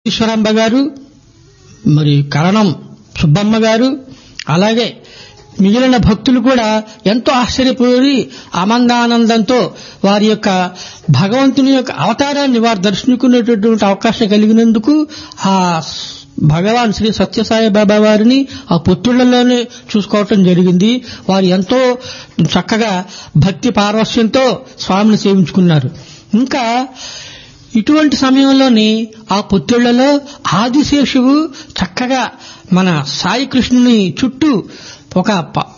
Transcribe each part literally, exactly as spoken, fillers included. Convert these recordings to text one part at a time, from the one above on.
ఈశ్వరాంబ గారు, మరి కరణం సుబ్బమ్మ గారు, అలాగే మిగిలిన భక్తులు కూడా ఎంతో ఆశ్చర్యపోయి ఆనందానందంతో వారి యొక్క భగవంతుని యొక్క అవతారాన్ని వారు దర్శించుకునేటటువంటి అవకాశం కలిగినందుకు ఆ భగవాన్ శ్రీ సత్యసాయి బాబా వారిని ఆ పుత్రులలోనే చూసుకోవటం జరిగింది. వారు ఎంతో చక్కగా భక్తి పారవస్యంతో స్వామిని సేవించుకున్నారు. ఇంకా ఇటువంటి సమయంలోని ఆ పుత్రులలో ఆదిశేషువు చక్కగా మన సాయి కృష్ణుని చుట్టూ ఒక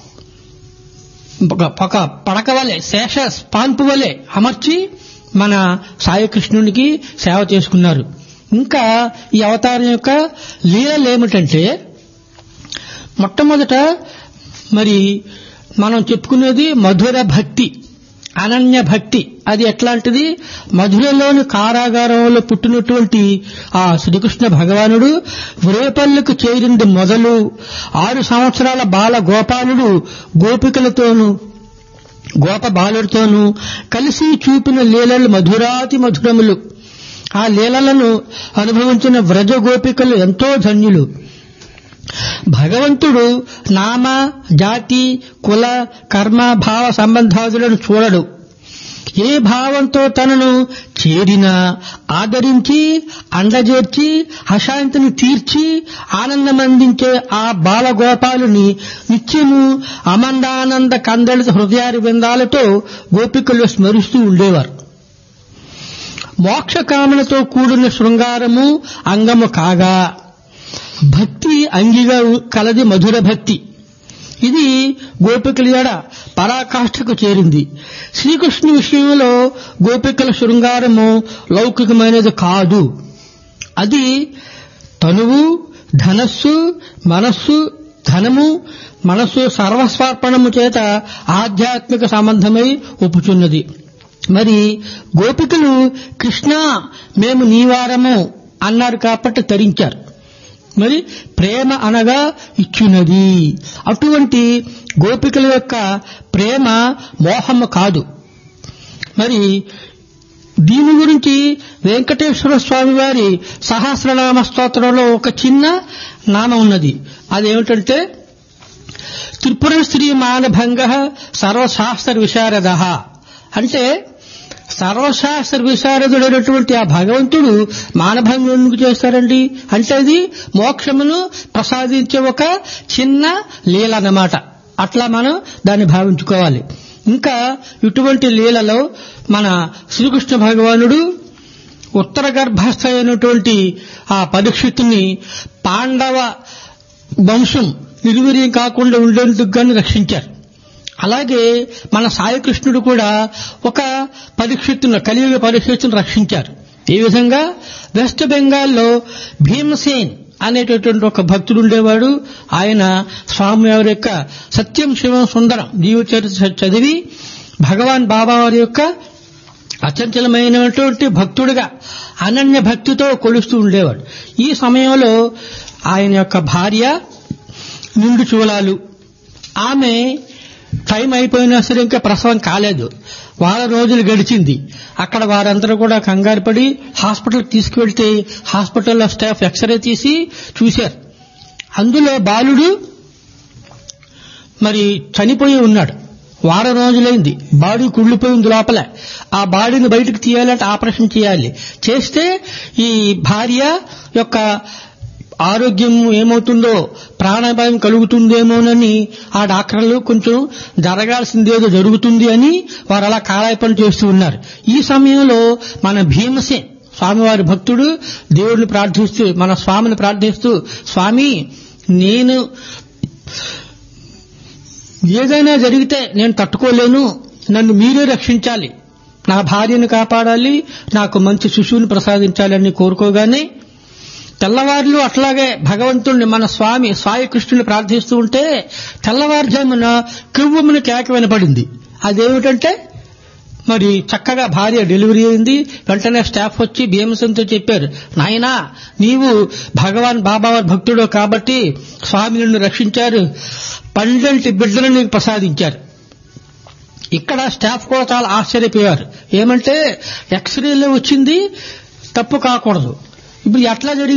ఒక పడక వలె, శేష పాన్పు వలె అమర్చి మన సాయి కృష్ణునికి సేవ చేసుకున్నారు. ఇంకా ఈ అవతారం యొక్క లీలలు ఏమిటంటే, మొట్టమొదట మరి మనం చెప్పుకునేది మధుర భక్తి, అనన్య భక్తి. అది ఎట్లాంటిది? మధురలోని కారాగారంలో పుట్టినటువంటి ఆ శ్రీకృష్ణ భగవానుడు వ్రేపల్లకు చేరింది మొదలు ఆరు సంవత్సరాల బాల గోపాలుడు గోపికలతోనూ గోప బాలుడితోనూ కలిసి చూపిన లీలలు మధురాతి మధురములు. ఆ లీలలను అనుభవించిన వ్రజ గోపికలు ఎంతో ధన్యులు. భగవంతుడు నామ, జాతి, కుల, కర్మ, భావ సంబంధాదులను చూడడు. ఏ భావంతో తనను చేరినా ఆదరించి అండజేర్చి అశాంతిని తీర్చి ఆనందమందించే ఆ బాలగోపాలుని నిత్యము అమందానంద కందళిత హృదయారి బృందాలతో గోపికలు స్మరిస్తూ ఉండేవారు. మోక్షకామనతో కూడిన శృంగారము అంగము కాగా భక్తి అంగిగా కలది మధుర భక్తి. ఇది గోపికల ఎడ పరాకాష్ఠకు చేరింది. శ్రీకృష్ణు విషయంలో గోపికల శృంగారము లౌకికమైనది కాదు. అది తనువు, ధనస్సు, మనస్సు, ధనము, మనస్సు సర్వస్వార్పణము చేత ఆధ్యాత్మిక సంబంధమై ఒప్పుచున్నది. మరి గోపికలు కృష్ణ మేము నీవారము అన్నారు కాబట్టి తరించారు. మరి ప్రేమ అనగా ఇచ్చున్నది. అటువంటి గోపికల యొక్క ప్రేమ మోహము కాదు. మరి దీని గురించి వెంకటేశ్వర స్వామి వారి సహస్రనామ స్తోత్రంలో ఒక చిన్న నామం ఉన్నది. అదేమిటంటే, త్రిపుర శ్రీ మానభంగ సర్వశాస్త్ర విశారద. అంటే సర్వశాస్త్ర విశారదుడైనటువంటి ఆ భగవంతుడు మానభంగం ఎందుకు చేస్తారండి అంటే, అది మోక్షమును ప్రసాదించే ఒక చిన్న లీల అన్నమాట. అట్లా మనం దాన్ని భావించుకోవాలి. ఇంకా ఇటువంటి లీలలో మన శ్రీకృష్ణ భగవానుడు ఉత్తర గర్భస్థ అయినటువంటి ఆ పరీక్షితుని పాండవ వంశం నిర్వీర్యం కాకుండా ఉండేందుకు గాని రక్షించారు. అలాగే మన సాయికృష్ణుడు కూడా ఒక పరీక్షితును, కలియుగ పరీక్షితును రక్షించారు. ఈ విధంగా వెస్ట్ బెంగాల్లో భీమసేన్ అనేటటువంటి ఒక భక్తుడు ఉండేవాడు. ఆయన స్వామివారి యొక్క సత్యం శివం సుందరం జీవచరిత్ర చదివి భగవాన్ బాబా వారి యొక్క అచంచలమైనటువంటి భక్తుడిగా అనన్య భక్తితో కొలుస్తూ ఉండేవాడు. ఈ సమయంలో ఆయన యొక్క భార్య నిండు చూలాలు. ఆమె టైం అయిపోయినా సరే ఇంకా ప్రసవం కాలేదు. వారం రోజులు గడిచింది. అక్కడ వారందరూ కూడా కంగారు పడి హాస్పిటల్కి తీసుకువెళ్తే హాస్పిటల్లో స్టాఫ్ ఎక్స్రే తీసి చూశారు. అందులో బాలుడు మరి చనిపోయి ఉన్నాడు. వారం రోజులైంది. బాడీ కుళ్ళిపోయింది లోపల. ఆ బాడీని బయటకు తీయాలంటే ఆపరేషన్ చేయాలి. చేస్తే ఈ భార్య యొక్క ఆరోగ్యం ఏమవుతుందో, ప్రాణాపాయం కలుగుతుందేమోనని ఆ డాక్టర్లు కొంచెం జరగాల్సిందేదో జరుగుతుంది అని వారు అలా కాలాయపన చేస్తూ ఉన్నారు. ఈ సమయంలో మన భీమసేన్ స్వామివారి భక్తుడు దేవుడిని ప్రార్థిస్తూ, మన స్వామిని ప్రార్థిస్తూ, స్వామి నేను ఏదైనా జరిగితే నేను తట్టుకోలేను, నన్ను మీరే రక్షించాలి, నా భార్యను కాపాడాలి, నాకు మంచి శిశువుని ప్రసాదించాలని కోరుకోగానే తెల్లవారులు అట్లాగే భగవంతుణ్ణి మన స్వామి సాయి కృష్ణుని ప్రార్థిస్తూ ఉంటే తెల్లవారుజామున కివ్వమున కేక వినపడింది. అదేమిటంటే, మరి చక్కగా భార్య డెలివరీ అయింది. వెంటనే స్టాఫ్ వచ్చి భీమసేన్తో చెప్పారు, నాయనా నీవు భగవాన్ బాబావారి భక్తుడు కాబట్టి స్వామి నిన్ను రక్షించారు, పన్నెండు బిడ్డలను నీకు ప్రసాదించారు. ఇక్కడ స్టాఫ్ కూడా చాలా ఆశ్చర్యపోయారు. ఏమంటే ఎక్స్రేలో వచ్చింది తప్పు కాకూడదు. ఇప్పుడు ఎట్లా జరిగింది